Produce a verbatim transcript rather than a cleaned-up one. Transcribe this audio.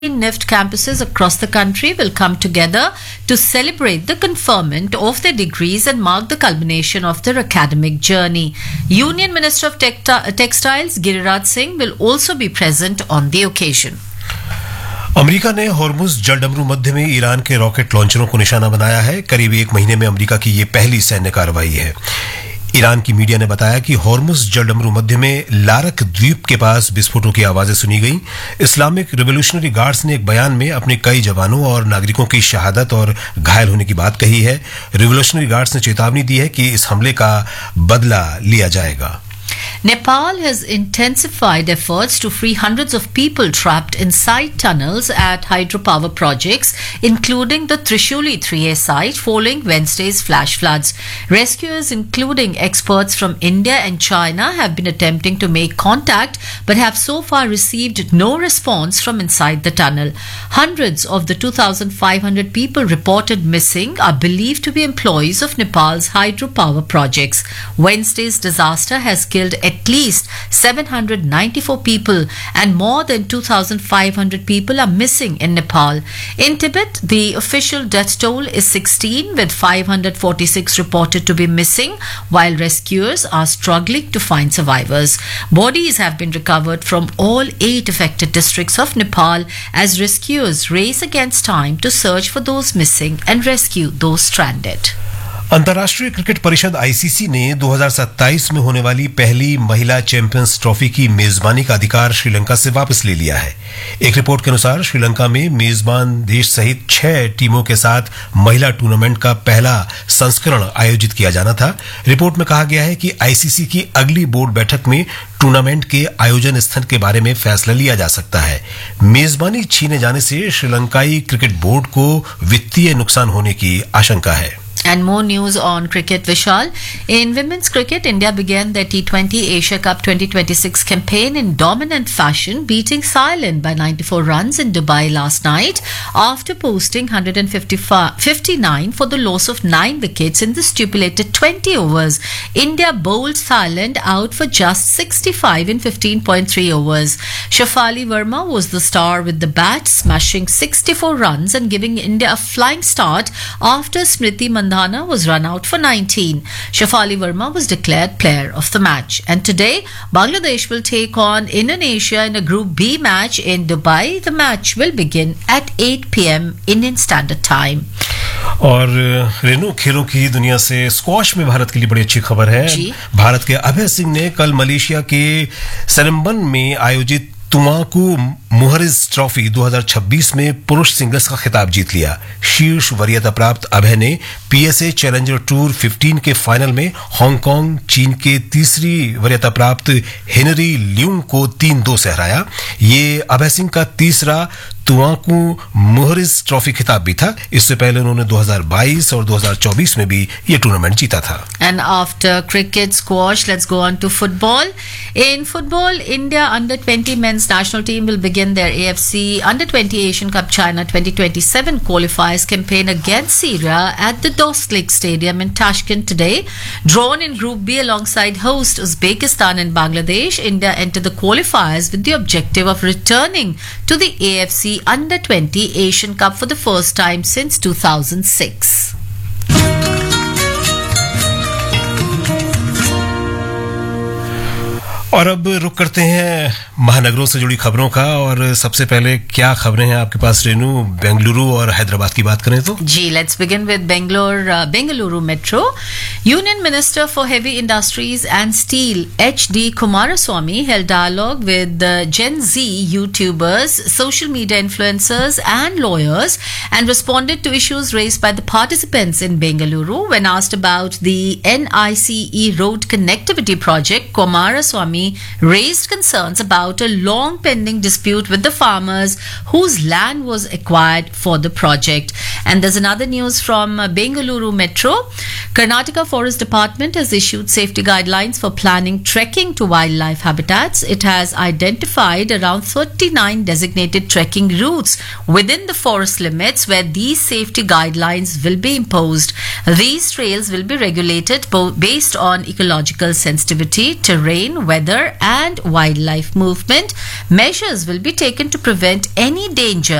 N I F T campuses across the country will come together to celebrate the conferment of their degrees and mark the culmination of their academic journey. Union Minister of Texti- Textiles Giriraj Singh will also be present on the occasion. America ने Hormuz जलडमरू मध्य में Iran के rocket लॉन्चरों को निशाना बनाया है। करीब एक महीने में अमेरिका की ये पहली सैन्य कार्रवाई है। ईरान की मीडिया ने बताया कि हॉर्मुज जलडमरू मध्य में लारक द्वीप के पास विस्फोटों की आवाजें सुनी गईं। इस्लामिक रिवोल्यूशनरी गार्ड्स ने एक बयान में अपने कई जवानों और नागरिकों की शहादत और घायल होने की बात कही है। रिवोल्यूशनरी गार्ड्स ने चेतावनी दी है कि इस हमले का बदला लिया जाएगा। Nepal has intensified efforts to free hundreds of people trapped inside tunnels at hydropower projects, including the Trishuli three A site, following Wednesday's flash floods. Rescuers, including experts from India and China, have been attempting to make contact but have so far received no response from inside the tunnel. Hundreds of the two thousand five hundred people reported missing are believed to be employees of Nepal's hydropower projects. Wednesday's disaster has killed at least seven hundred ninety-four people and more than two thousand five hundred people are missing in Nepal. In Tibet, the official death toll is sixteen, with five hundred forty-six reported to be missing, while rescuers are struggling to find survivors. Bodies have been recovered from all eight affected districts of Nepal as rescuers race against time to search for those missing and rescue those stranded. अंतर्राष्ट्रीय cricket परिषद ICC ने दो हज़ार सत्ताईस में होने वाली पहली महिला चैंपियंस ट्रॉफी की मेजबानी का अधिकार श्रीलंका से वापस ले लिया है। एक रिपोर्ट के अनुसार श्रीलंका में मेजबान देश सहित छह टीमों के साथ महिला टूर्नामेंट का पहला संस्करण आयोजित किया जाना था। रिपोर्ट में कहा गया है कि आईसीसी की अगली बोर्ड बैठक में टूर्नामेंट के आयोजन स्थल के बारे में फैसला लिया जा सकता है। मेजबानी छीने जाने से श्रीलंकाई क्रिकेट बोर्ड को वित्तीय नुकसान होने की आशंका है। And more news on cricket, Vishal. In women's cricket, India began their T twenty Asia Cup twenty twenty-six campaign in dominant fashion, beating Thailand by ninety-four runs in Dubai last night after posting one hundred fifty-nine for the loss of nine wickets in the stipulated twenty overs. India bowled Thailand out for just sixty-five in fifteen point three overs. Shafali Verma was the star with the bat, smashing sixty-four runs and giving India a flying start after Smriti Mandhana was run out for nineteen. Shafali Verma was declared player of the match. And today, Bangladesh will take on Indonesia in a Group B match in Dubai. The match will begin at eight p.m. Indian Standard Time. और रेनू, खेलों की दुनिया से squash में भारत के लिए बड़ी अच्छी खबर है। भारत के अभय सिंह ने कल मलेशिया के सेरेम्बन में आयोजित तुमाकू मुहरिज ट्रॉफी दो हज़ार छब्बीस में पुरुष सिंगल्स का खिताब जीत लिया। शीर्ष वरीयता प्राप्त अभय ने पीएसए चैलेंजर टूर पंद्रह के फाइनल में हांगकांग चीन के तीसरी वरीयता प्राप्त हेनरी ल्यूंग को तीन दो से हराया। ये अभय सिंह का तीसरा तुमाकू मुहरिज ट्रॉफी खिताब भी था। इससे पहले उन्होंने दो हज़ार बाईस और दो हज़ार चौबीस में भी ये टूर्नामेंट जीता था। And after cricket, squash, let's go on to football. In football, India under twenty men's national team will begin their A F C under twenty Asian Cup China twenty twenty-seven qualifiers campaign against Syria at the Dost Lake Stadium in Tashkent today. Drawn in Group B alongside host Uzbekistan and Bangladesh, India entered the qualifiers with the objective of returning to the A F C under twenty Asian Cup for the first time since two thousand six. और अब रुक करते हैं महानगरों से जुड़ी खबरों का। और सबसे पहले क्या खबरें हैं आपके पास रेनू? बेंगलुरु और हैदराबाद की बात करें तो जी, let's begin with Bangalore Bengaluru metro. Union minister for heavy industries and steel H D Kumaraswamy held dialogue with the Gen Z YouTubers, social media influencers and lawyers and responded to issues raised by the participants in Bengaluru. When asked about the N I C E road connectivity project, Kumaraswamy raised concerns about a long pending dispute with the farmers whose land was acquired for the project. And there's another news from uh, Bengaluru Metro. Karnataka Forest Department has issued safety guidelines for planning trekking to wildlife habitats. It has identified around thirty-nine designated trekking routes within the forest limits where these safety guidelines will be imposed. These trails will be regulated bo- based on ecological sensitivity, terrain, weather weather and wildlife movement, measures will be taken to prevent any danger